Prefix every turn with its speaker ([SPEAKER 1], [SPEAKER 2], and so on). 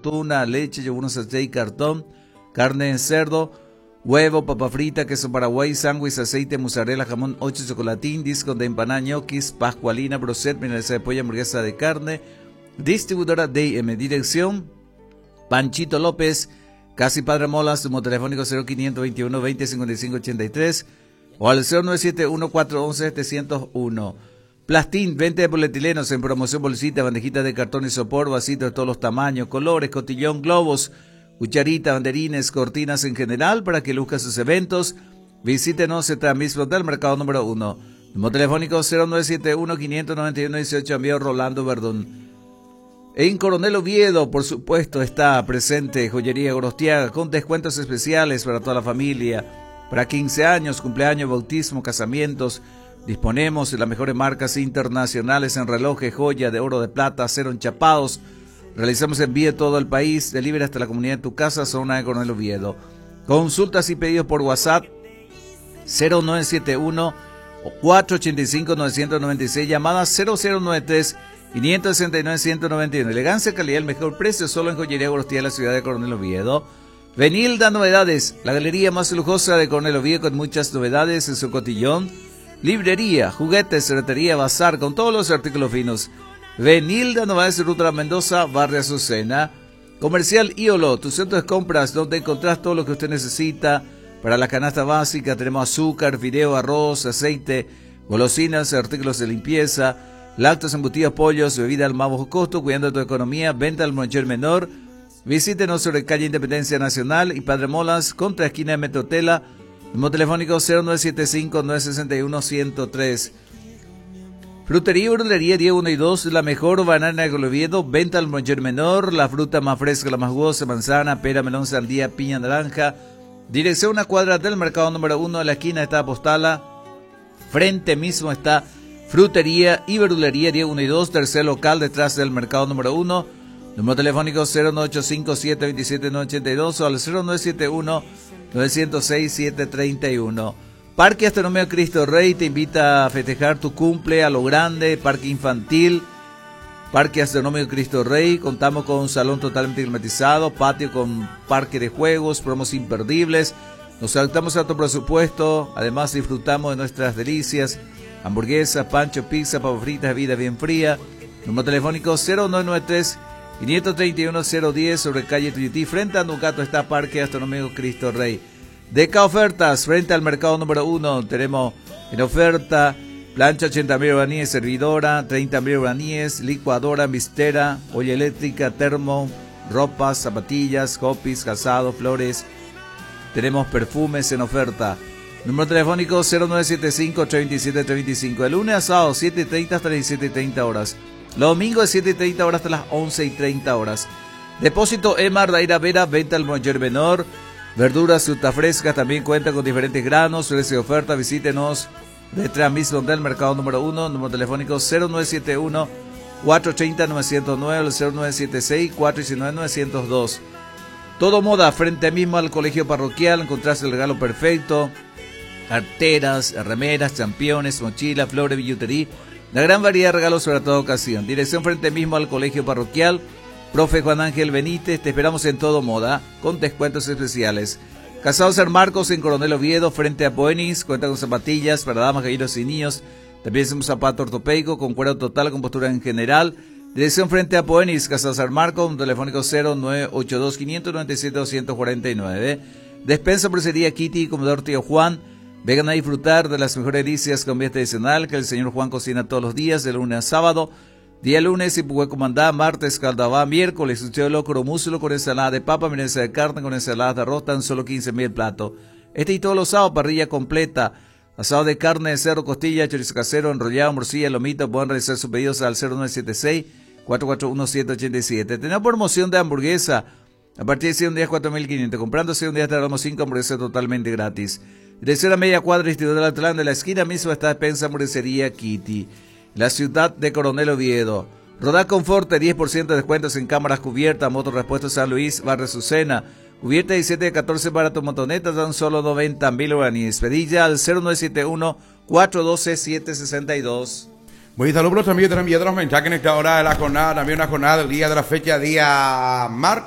[SPEAKER 1] tuna, leche, yogur sachet y cartón, carne de cerdo, huevo, papa frita, queso paraguay, sándwich, aceite, mozzarella, jamón, 8 chocolatín, disco de empanada, ñoquis, pascualina, broset, milanesa de pollo, hamburguesa de carne. Distribuidora DM, dirección Panchito López, Casi Padre Molas, número telefónico 0521 20 55 83 o al 0971 411 701. Plastín, venta de polietilenos en promoción, bolsitas, bandejitas de cartón y sopor, vasitos de todos los tamaños, colores, cotillón, globos, cucharita, banderines, cortinas en general para que luzca sus eventos. Visítenos en mismo del mercado número 1. Número telefónico 0971 591 18, envío Rolando Verdún. En Coronel Oviedo, por supuesto, está presente Joyería Gorostiaga con descuentos especiales para toda la familia. Para 15 años, cumpleaños, bautismo, casamientos, disponemos de las mejores marcas internacionales en relojes, joya de oro, de plata, acero enchapados. Realizamos envío a todo el país, delivery hasta la comunidad de tu casa, zona de Coronel Oviedo. Consultas y pedidos por WhatsApp 0971 485 996, llamadas 0093 569-191. Elegancia, calidad, el mejor precio solo en Joyería Gorostiaga, la ciudad de Coronel Oviedo. Venilda Novedades, la galería más lujosa de Coronel Oviedo con muchas novedades en su cotillón. Librería, juguetes, ferretería, bazar con todos los artículos finos. Venilda Novedades, Ruta La Mendoza, Barrio Azucena. Comercial Íolo, tu centro de compras donde encontrás todo lo que usted necesita para la canasta básica. Tenemos azúcar, fideo, arroz, aceite, golosinas, artículos de limpieza, lácteos, embutidos, pollos, bebida al más bajo costo, cuidando de tu economía, venta al mayor menor. Visítenos sobre calle Independencia Nacional y Padre Molas, contra esquina de Metrotela, número telefónico 0975-961-103. Frutería y verdulería día 1 y 2, la mejor banana de Oviedo, venta al mayor menor, la fruta más fresca, la más jugosa, manzana, pera, melón, sandía, piña, naranja. Dirección una cuadra del mercado número 1, a la esquina está Apostala, frente mismo está Frutería y verdulería día 1 y 2, tercer local detrás del mercado número 1, número telefónico 0985-727-982 o al 0971-906-731. Parque Astronómico Cristo Rey te invita a festejar tu cumple a lo grande. Parque infantil, Parque Astronómico Cristo Rey, contamos con un salón totalmente climatizado, patio con parque de juegos, promos imperdibles. Nos adaptamos a tu presupuesto, además disfrutamos de nuestras delicias. Hamburguesas, pancho, pizza, papas fritas, bebida bien fría. Número telefónico 0993-531-010 sobre calle Tuyutí. Frente a Nucato está Parque Astronómico Cristo Rey. Deca Ofertas, frente al mercado número 1. Tenemos en oferta plancha 80.000 guaraníes, servidora 30.000 guaraníes, licuadora, mistera, olla eléctrica, termo, ropas, zapatillas, copies, calzado, flores. Tenemos perfumes en oferta. Número telefónico 0975-327-325. El lunes a sábado 7:30 hasta las 17:30 horas. Los domingos de 7:30 horas hasta las 11:30 horas. Depósito Emar Daira Vera, venta al mayor menor. Verduras, fruta fresca, también cuenta con diferentes granos. Precio de oferta, visítenos detrás mismo del mercado número 1. Número telefónico 0971-430-909 o 0976-419-902. Todo moda, frente mismo al colegio parroquial, encontrás el regalo perfecto. Carteras, remeras, championes, mochilas, flores, billutería, la gran variedad de regalos para toda ocasión. Dirección frente mismo al colegio parroquial, profe Juan Ángel Benítez, te esperamos en Todo Moda, con descuentos especiales. Casado San Marcos en Coronel Oviedo, frente a Poenis, cuenta con zapatillas para damas, caballeros y niños. También es un zapato ortopédico con cuero total, con postura en general. Dirección frente a Poenis, Casado San Marcos, un telefónico 0982-597-249. Despensa Procería Kitty, Comedor Tío Juan. Vengan a disfrutar de las mejores delicias con comida tradicional que el señor Juan cocina todos los días, de lunes a sábado. Día lunes, Ipuhue Comandá, martes, Caldabá, miércoles, usted locro, músculo con ensalada de papa, milanesa de carne con ensalada de arroz, tan solo 15.000 platos. Este y todos los sábados, parrilla completa, asado de carne de cerdo, costilla, chorizo casero, enrollado, morcilla, lomito. Pueden realizar sus pedidos al 0976-441-787. Tenemos promoción de hamburguesa a partir de 100 días 4.500. Comprando 100 días te damos 5 hamburguesas totalmente gratis. Dirección a media cuadra, Instituto del Atlán, de la esquina mismo está Despensa Hamburguesería Kitty. La ciudad de Coronel Oviedo. Rodar Confort, 10% de descuentos en cámaras cubiertas, motor repuesto San Luis, Barrio Azucena. Cubierta 17 de 14 para tu motoneta, dan solo 90.000 guaraníes. Pedilla al 0971-412-762.
[SPEAKER 2] Muy saludos también de los mensajes en esta hora de la jornada, también una jornada del día de la fecha, día martes.